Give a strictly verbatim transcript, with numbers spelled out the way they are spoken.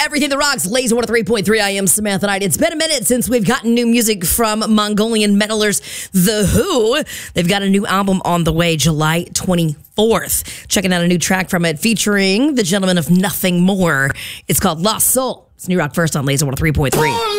Everything that rocks, Laser one oh three point three. I am Samantha Knight. It's been a minute since we've gotten new music from Mongolian metalers The Who. They've got a new album on the way, July twenty-fourth. Checking out a new track from it featuring the gentleman of Nothing More. It's called Lost Soul. It's New Rock First on Laser one oh three point three.